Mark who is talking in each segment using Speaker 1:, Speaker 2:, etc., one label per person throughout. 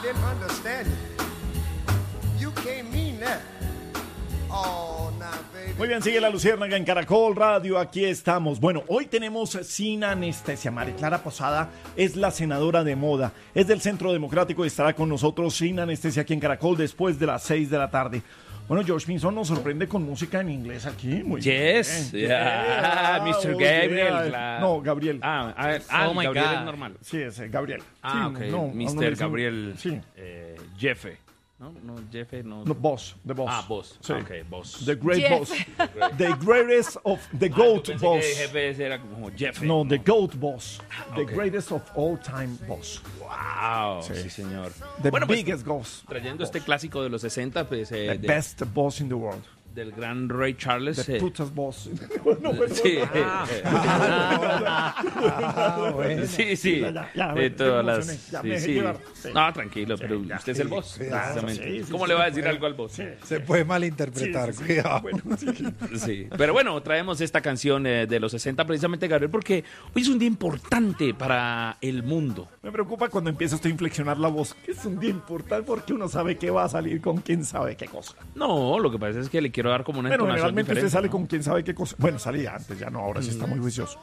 Speaker 1: didn't understand you. You can't mean that. Oh, now, baby.
Speaker 2: Muy bien, sigue La Luciérnaga en Caracol Radio, aquí estamos. Bueno, hoy tenemos sin anestesia. María Clara Posada es la senadora de moda, es del Centro Democrático y estará con nosotros sin anestesia aquí en Caracol después de las 6 de la tarde. Bueno, George Pinson nos sorprende con música en inglés aquí. Muy
Speaker 3: yes,
Speaker 2: bien.
Speaker 3: Yeah. Mr. Gabriel.
Speaker 2: No, Gabriel.
Speaker 3: Oh my
Speaker 4: God.
Speaker 3: Gabriel es normal.
Speaker 2: Sí, es Gabriel.
Speaker 3: Ah,
Speaker 2: Sí,
Speaker 3: ok.
Speaker 2: no,
Speaker 3: Mr.
Speaker 2: aún no le dicen-
Speaker 3: Gabriel
Speaker 2: Sí.
Speaker 3: Jefe. No, Jefe, no.
Speaker 2: No, Boss, the Boss.
Speaker 3: Ah, Boss.
Speaker 2: Sí.
Speaker 3: Ok, Boss.
Speaker 2: The Great
Speaker 5: Jeff.
Speaker 2: Boss. The greatest of the GOAT
Speaker 3: Pensé
Speaker 2: Boss.
Speaker 3: que jefe era como Jefe.
Speaker 2: No, the GOAT Boss. The
Speaker 3: ok.
Speaker 2: greatest of all time boss.
Speaker 3: Wow, sí, señor.
Speaker 2: The
Speaker 3: Bueno, pues,
Speaker 2: biggest boss.
Speaker 3: trayendo este clásico de los 60, pues,
Speaker 2: The best boss in the world.
Speaker 3: del gran Ray Charles.
Speaker 2: The putest boss.
Speaker 3: Sí,
Speaker 4: Bueno.
Speaker 3: sí, sí.
Speaker 2: Ya,
Speaker 3: De todas
Speaker 2: me
Speaker 3: las.
Speaker 2: emocioné, ya
Speaker 3: Sí,
Speaker 2: me dejé
Speaker 3: sí.
Speaker 2: llevar. Sí.
Speaker 3: No, tranquilo, pero
Speaker 2: ya,
Speaker 3: usted es el
Speaker 2: sí,
Speaker 3: boss.
Speaker 4: cuidado,
Speaker 3: Precisamente.
Speaker 2: sí,
Speaker 3: ¿Cómo
Speaker 2: sí,
Speaker 3: le va a
Speaker 2: sí,
Speaker 3: decir
Speaker 2: puede.
Speaker 3: algo al boss?
Speaker 4: Se puede malinterpretar, cuidado.
Speaker 3: Sí, pero bueno, traemos esta canción de los 60 precisamente, Gabriel, porque hoy es un día importante para el mundo.
Speaker 2: Me preocupa cuando empieza usted a inflexionar la voz, que es un día importante porque uno sabe que va a salir con quién sabe qué cosa.
Speaker 3: No, lo que pasa es que le quiero dar como una
Speaker 2: Pero
Speaker 3: entonación
Speaker 2: generalmente usted
Speaker 3: diferente,
Speaker 2: sale
Speaker 3: ¿no?
Speaker 2: con quién sabe qué cosa. Bueno, salía antes, ya no, ahora sí está muy juicioso.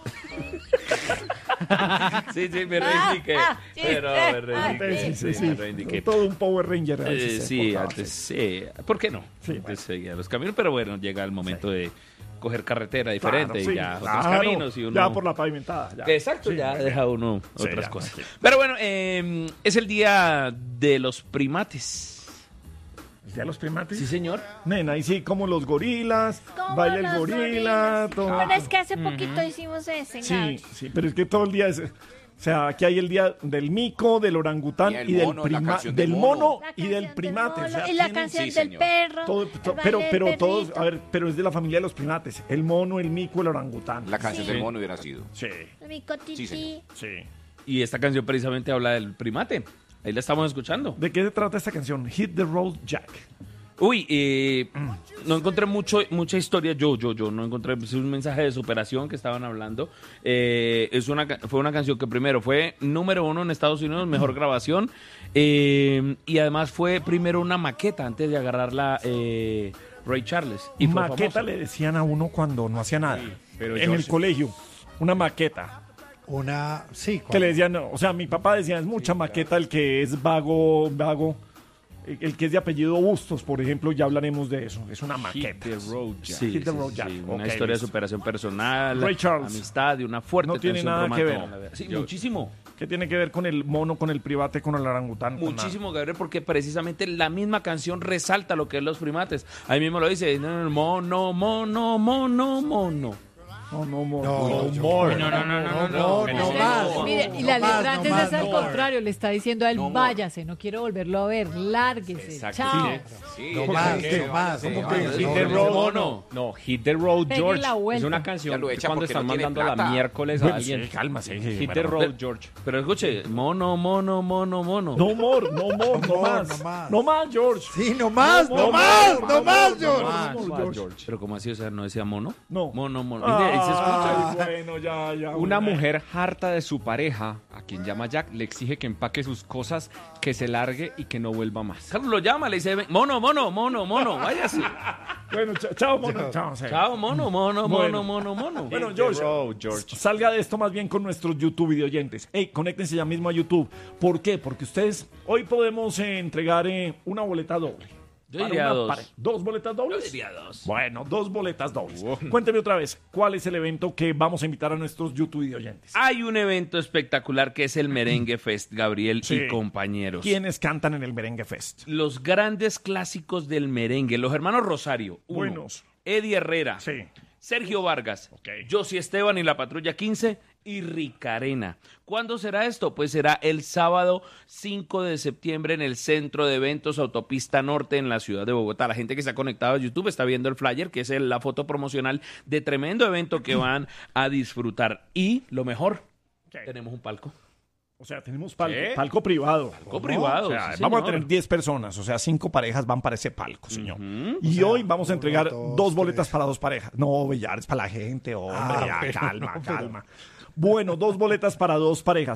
Speaker 3: Sí, me reivindiqué.
Speaker 5: sí.
Speaker 3: Pero me reivindiqué.
Speaker 2: Sí.
Speaker 3: Me reivindiqué.
Speaker 2: Todo un Power Ranger. antes se
Speaker 3: Sí,
Speaker 2: portaba,
Speaker 3: antes
Speaker 2: sí.
Speaker 3: sí. ¿Por qué no?
Speaker 2: Sí,
Speaker 3: Antes
Speaker 2: bueno.
Speaker 3: seguía los caminos, pero bueno, llega el momento de coger carretera diferente
Speaker 2: Claro, sí,
Speaker 3: y ya otros
Speaker 2: claro,
Speaker 3: caminos y uno...
Speaker 2: ya por la pavimentada. Ya.
Speaker 3: Exacto,
Speaker 2: Sí,
Speaker 3: ya
Speaker 2: bueno.
Speaker 3: deja uno
Speaker 2: Sí,
Speaker 3: otras
Speaker 2: ya,
Speaker 3: cosas.
Speaker 2: sí.
Speaker 3: Pero bueno, es el día de los primates.
Speaker 2: ¿Ya los primates?
Speaker 3: Sí, señor.
Speaker 2: Nena, y sí, como los gorilas,
Speaker 5: Como
Speaker 2: baila el
Speaker 5: los
Speaker 2: gorila,
Speaker 5: gorilas.
Speaker 2: todo.
Speaker 5: Bueno, es que hace poquito hicimos ese,
Speaker 2: Sí, pero es que todo el día es... O sea, aquí hay el día del mico, del orangután
Speaker 6: Y el
Speaker 2: y del
Speaker 6: mono, la
Speaker 2: primate.
Speaker 6: canción
Speaker 2: del
Speaker 6: del
Speaker 2: mono
Speaker 6: mono.
Speaker 5: La
Speaker 2: y del
Speaker 5: canción
Speaker 2: primate.
Speaker 5: mono,
Speaker 2: O sea,
Speaker 5: y la
Speaker 2: tienen-
Speaker 5: canción
Speaker 6: sí,
Speaker 5: del
Speaker 6: señor.
Speaker 5: perro.
Speaker 2: todo-
Speaker 5: el
Speaker 2: pero
Speaker 5: baile del
Speaker 2: todos,
Speaker 5: perrito.
Speaker 2: a ver, pero es de la familia de los primates. El mono, el mico, el orangután.
Speaker 6: La canción
Speaker 5: Sí.
Speaker 6: del mono hubiera sido.
Speaker 2: Sí,
Speaker 5: Mi cotití.
Speaker 6: Sí,
Speaker 2: sí.
Speaker 3: Y esta canción precisamente habla del primate. Ahí la estamos escuchando.
Speaker 2: ¿De qué se trata esta canción? Hit the Road Jack.
Speaker 3: Uy, no encontré mucha historia. Yo no encontré, pues, un mensaje de superación que estaban hablando. Fue una canción que primero fue número 1 en Estados Unidos, mejor grabación. Y además fue primero una maqueta antes de agarrarla Ray Charles. Y fue
Speaker 2: Maqueta
Speaker 3: famoso.
Speaker 2: le decían a uno cuando no hacía nada.
Speaker 3: pero
Speaker 2: en
Speaker 3: George-
Speaker 2: el colegio. Una maqueta.
Speaker 4: Sí,
Speaker 2: Que le decían, o sea, mi papá decía, es mucha maqueta el que es vago. El que es de apellido Bustos, por ejemplo, ya hablaremos de eso. Es una maqueta.
Speaker 3: Hit the Road Jack. Sí,
Speaker 2: Hit the
Speaker 3: sí,
Speaker 2: Road
Speaker 3: sí,
Speaker 2: Jack.
Speaker 3: sí. Una
Speaker 2: Ok,
Speaker 3: historia de
Speaker 2: listo.
Speaker 3: superación personal,
Speaker 2: Ray Charles.
Speaker 3: amistad y una fuerte
Speaker 2: No tiene
Speaker 3: tensión
Speaker 2: nada que
Speaker 3: romántica.
Speaker 2: ver.
Speaker 3: Sí, muchísimo.
Speaker 2: ¿Qué tiene que ver con el mono, con el private, con el orangután? Con
Speaker 3: Muchísimo, Gabriel, porque precisamente la misma canción resalta lo que es los primates. Ahí mismo lo dice, mono, mono, mono, mono.
Speaker 2: No,
Speaker 4: No,
Speaker 2: more.
Speaker 4: no más.
Speaker 5: Mire, y la
Speaker 4: No más,
Speaker 5: letra antes
Speaker 4: no
Speaker 5: es
Speaker 4: más,
Speaker 5: al
Speaker 4: no.
Speaker 5: contrario, le está diciendo a él,
Speaker 6: No more.
Speaker 5: váyase, no quiero volverlo a ver, lárguese,
Speaker 3: Exacto.
Speaker 5: chao.
Speaker 6: Sí,
Speaker 4: No
Speaker 6: ella
Speaker 4: más,
Speaker 6: dice,
Speaker 4: no más.
Speaker 6: sí,
Speaker 4: ¿Cómo
Speaker 6: vaya,
Speaker 4: que?
Speaker 6: sí,
Speaker 4: No,
Speaker 6: sí,
Speaker 4: no,
Speaker 6: sí.
Speaker 3: mono.
Speaker 7: No, Hit the Road
Speaker 5: Pegue
Speaker 7: George.
Speaker 5: la vuelta.
Speaker 7: Es una
Speaker 6: Ya
Speaker 7: canción
Speaker 6: lo
Speaker 7: que
Speaker 6: echa
Speaker 7: cuando
Speaker 6: porque
Speaker 7: están
Speaker 6: no tiene
Speaker 7: mandando la
Speaker 6: plata.
Speaker 7: miércoles a
Speaker 2: Bueno,
Speaker 7: alguien.
Speaker 2: sí, cálmase.
Speaker 7: Hit the Road George.
Speaker 3: Pero escuche, mono, mono, mono, mono.
Speaker 2: No more, no
Speaker 4: more,
Speaker 2: más.
Speaker 4: no más.
Speaker 2: No más, George.
Speaker 4: Sí, no más,
Speaker 2: No
Speaker 4: no más,
Speaker 2: more,
Speaker 4: no más,
Speaker 2: no
Speaker 4: George.
Speaker 2: más.
Speaker 7: Suave, George.
Speaker 3: Pero ¿cómo así? O sea, ¿no decía mono?
Speaker 2: No.
Speaker 3: Mono, mono. Mire, ahí se escucha.
Speaker 2: Ay, bueno, ya.
Speaker 7: Una mujer harta de su pareja, a quien llama Jack, le exige que empaque sus cosas, que se largue y que no vuelva más.
Speaker 3: Carlos lo llama, le dice, mono, mono, mono, mono, váyase.
Speaker 2: Bueno, chao, mono. Chao, sí.
Speaker 3: Chao, mono, mono,
Speaker 2: Bueno.
Speaker 3: mono, mono, mono.
Speaker 2: Bueno,
Speaker 7: Hit the
Speaker 2: George,
Speaker 7: road, George.
Speaker 2: salga de esto más bien con nuestros YouTube videoyentes. Conéctense ya mismo a YouTube. ¿Por qué? Porque ustedes, hoy podemos entregar una boleta doble.
Speaker 3: Yo
Speaker 2: Para
Speaker 3: diría
Speaker 2: una
Speaker 3: dos.
Speaker 2: pareja. ¿Dos boletas dobles?
Speaker 3: Yo diría dos.
Speaker 2: Bueno, 2 boletas dobles. Cuénteme otra vez, ¿cuál es el evento que vamos a invitar a nuestros YouTube videoyentes?
Speaker 3: Hay un evento espectacular que es el Merengue Fest, Gabriel
Speaker 2: Sí.
Speaker 3: y compañeros.
Speaker 2: ¿Quiénes cantan en el Merengue Fest?
Speaker 3: Los grandes clásicos del merengue. Los hermanos Rosario. uno.
Speaker 2: Buenos.
Speaker 3: Eddie Herrera.
Speaker 2: Sí.
Speaker 3: Sergio Vargas.
Speaker 2: Ok.
Speaker 3: Josie Esteban y la Patrulla 15. Y Ricarena. ¿Cuándo será esto? Pues será el sábado 5 de septiembre en el Centro de Eventos Autopista Norte en la ciudad de Bogotá. La gente que está conectada a YouTube está viendo el flyer, que es la foto promocional de tremendo evento que van a disfrutar. Y lo mejor,
Speaker 2: ¿Qué?
Speaker 3: tenemos un palco.
Speaker 2: O sea, tenemos palco,
Speaker 3: ¿Qué?
Speaker 2: palco privado.
Speaker 3: Palco privado,
Speaker 2: O sea,
Speaker 3: sí,
Speaker 2: vamos a
Speaker 3: señor.
Speaker 2: tener 10 personas, o sea, 5 parejas van para ese palco, señor. Y
Speaker 4: sea,
Speaker 2: hoy vamos a entregar
Speaker 4: 1, 2,
Speaker 2: 2 boletas
Speaker 4: 3.
Speaker 2: para 2 parejas. No, Bellar, es para la gente, hombre, ya,
Speaker 4: pero
Speaker 2: calma,
Speaker 4: no,
Speaker 2: calma. Bueno, 2 boletas para 2 parejas.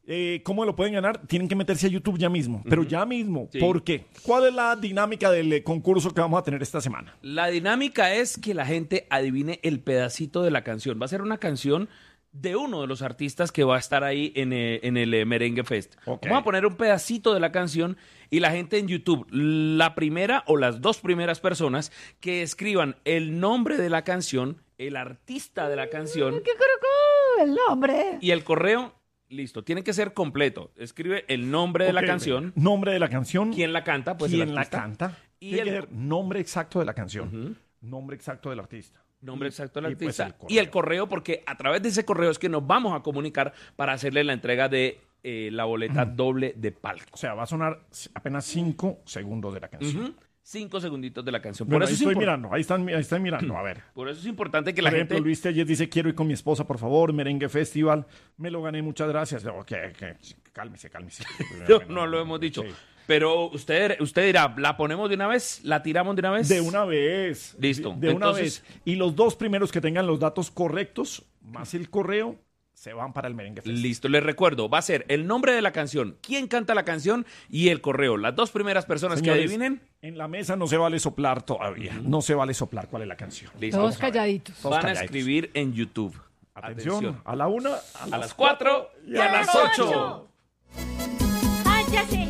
Speaker 2: ¿Cómo lo pueden ganar? Tienen que meterse a YouTube ya mismo, pero ya mismo.
Speaker 3: Sí.
Speaker 2: ¿Por qué? ¿Cuál es la dinámica del concurso que vamos a tener esta semana?
Speaker 3: La dinámica es que la gente adivine el pedacito de la canción. Va a ser una canción de uno de los artistas que va a estar ahí en el Merengue Fest.
Speaker 2: Ok.
Speaker 3: Vamos a poner un pedacito de la canción y la gente en YouTube, la primera o las dos primeras personas que escriban el nombre de la canción, el artista de la canción
Speaker 5: ¡Qué caraco! El nombre.
Speaker 3: y el correo, listo. Tiene que ser completo. Escribe el nombre de la
Speaker 2: Ok,
Speaker 3: canción,
Speaker 2: Nombre de la canción.
Speaker 3: quién la canta, pues el
Speaker 2: ¿Quién la
Speaker 3: artista.
Speaker 2: canta?
Speaker 3: Y
Speaker 2: Tiene
Speaker 3: el-
Speaker 2: que ser nombre exacto de la canción. Nombre exacto del artista.
Speaker 3: Nombre exacto del
Speaker 2: y, pues,
Speaker 3: artista y el correo, porque a través de ese correo es que nos vamos a comunicar para hacerle la entrega de la boleta doble de palco.
Speaker 2: O sea, va a sonar apenas 5 segundos de la canción.
Speaker 3: 5 segunditos de la canción.
Speaker 2: Bueno,
Speaker 3: Por
Speaker 2: ahí
Speaker 3: eso,
Speaker 2: estoy mirando, ahí están mirando. A ver.
Speaker 3: por eso es importante que
Speaker 2: Por
Speaker 3: la
Speaker 2: ejemplo,
Speaker 3: gente...
Speaker 2: Luis Telles dice, quiero ir con mi esposa, por favor, Merengue Festival. Me lo gané, muchas gracias. Ok, cálmese.
Speaker 3: No lo hemos dicho.
Speaker 2: Sí.
Speaker 3: Pero usted dirá, ¿la ponemos de una vez? ¿La tiramos de una vez?
Speaker 2: De una vez.
Speaker 3: Listo.
Speaker 2: De una
Speaker 3: Entonces-
Speaker 2: vez. Y los dos primeros que tengan los datos correctos, más el correo, se van para el Merengue Festival.
Speaker 3: Listo, les recuerdo, va a ser el nombre de la canción, quién canta la canción y el correo. Las dos primeras personas
Speaker 2: Señores,
Speaker 3: que adivinen,
Speaker 2: en la mesa no se vale soplar todavía. No se vale soplar cuál es la canción.
Speaker 3: listo.
Speaker 5: Todos calladitos.
Speaker 2: Todos
Speaker 3: Van a
Speaker 2: calladitos.
Speaker 3: escribir en YouTube.
Speaker 2: Atención, a la 1,
Speaker 3: A las 4 y a las 8.
Speaker 5: ¡Ay, ya sé!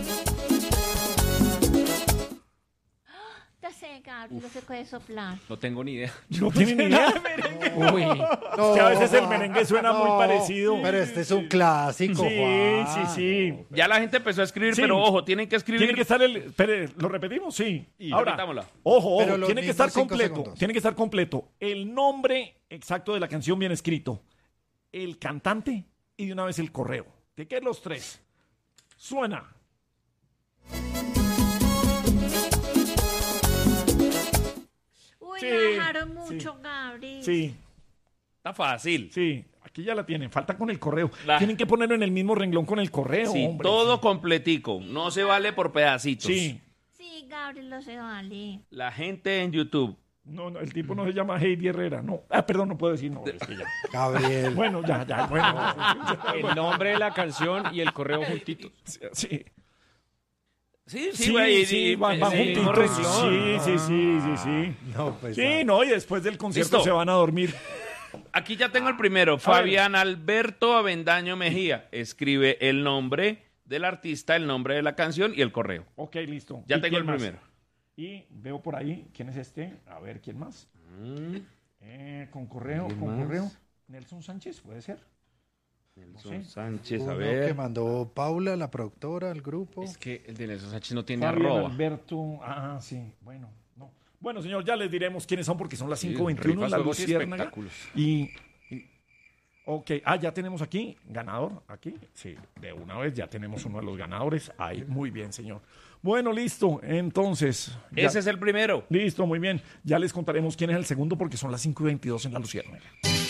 Speaker 5: Ya sé, Gabriel, no se puede soplar.
Speaker 7: No tengo ni idea.
Speaker 2: No tienen ni idea.
Speaker 7: Uy,
Speaker 2: Es que a veces el merengue suena muy parecido.
Speaker 4: Pero este es un clásico,
Speaker 2: Sí,
Speaker 4: Juan.
Speaker 2: sí.
Speaker 3: Ya la gente empezó a escribir,
Speaker 2: Sí.
Speaker 3: pero ojo, tienen que escribir.
Speaker 2: Tiene que estar el. Espere, ¿lo repetimos? Sí. Ahora,
Speaker 3: repetámosla.
Speaker 2: ojo,
Speaker 4: Pero los
Speaker 2: tiene que
Speaker 4: mismos
Speaker 2: estar
Speaker 4: 5
Speaker 2: completo.
Speaker 4: segundos.
Speaker 2: Tiene que estar completo. El nombre exacto de la canción bien escrito. El cantante y de una vez el correo. ¿De qué los tres? Suena.
Speaker 5: Uy,
Speaker 2: Sí,
Speaker 5: me bajaron
Speaker 2: sí.
Speaker 5: mucho, Gabriel.
Speaker 2: Sí,
Speaker 3: Está fácil.
Speaker 2: sí. Aquí ya la tienen. Falta con el correo.
Speaker 3: La-
Speaker 2: Tienen que ponerlo en el mismo renglón con el correo,
Speaker 3: Sí,
Speaker 2: hombre.
Speaker 3: todo completico. No se vale por pedacitos.
Speaker 2: Sí.
Speaker 5: Sí, Gabriel, lo se vale.
Speaker 3: La gente en YouTube.
Speaker 2: No, el tipo no se llama Heidi Herrera. No. Perdón, no puedo decir no. Es que ya.
Speaker 4: Gabriel.
Speaker 2: Bueno, ya. Bueno.
Speaker 7: el nombre de la canción y el correo juntitos.
Speaker 2: Sí.
Speaker 3: Sí,
Speaker 2: Sí,
Speaker 3: güey,
Speaker 2: sí, van
Speaker 3: sí,
Speaker 2: juntitos.
Speaker 3: renglón.
Speaker 2: Sí.
Speaker 4: No, pues.
Speaker 2: Sí, no, y después del concierto
Speaker 3: Listo.
Speaker 2: se van a dormir.
Speaker 3: Aquí ya tengo el primero. Fabián Alberto Avendaño Mejía. Escribe el nombre del artista, el nombre de la canción y el correo.
Speaker 2: Ok, listo.
Speaker 3: Ya
Speaker 2: ¿Y
Speaker 3: tengo
Speaker 2: quién
Speaker 3: el
Speaker 2: más?
Speaker 3: primero.
Speaker 2: Y veo por ahí, ¿quién es este? A ver, ¿quién más? Con correo,
Speaker 3: ¿Quién
Speaker 2: con
Speaker 3: más?
Speaker 2: correo. Nelson Sánchez, puede ser.
Speaker 3: Nelson
Speaker 2: Sí.
Speaker 3: Sánchez, a
Speaker 4: Uno que
Speaker 3: ver.
Speaker 4: mandó Paula, la productora, al grupo.
Speaker 7: Es que el de Nelson Sánchez no tiene
Speaker 2: Fabián
Speaker 7: arroba.
Speaker 2: Alberto. Ah, sí. Bueno, no. Bueno, señor, ya les diremos quiénes son porque son las 5:21
Speaker 7: rifas,
Speaker 2: en la
Speaker 7: juegos y
Speaker 2: Luciérnaga.
Speaker 7: espectáculos.
Speaker 2: Ok, ya tenemos aquí, ganador, aquí. Sí, de una vez ya tenemos uno de los ganadores. Ahí, muy bien, señor. Bueno, listo, entonces. ya-
Speaker 3: Ese es el primero.
Speaker 2: Listo, muy bien. Ya les contaremos quién es el segundo porque son las 5:22 en la Luciérnaga.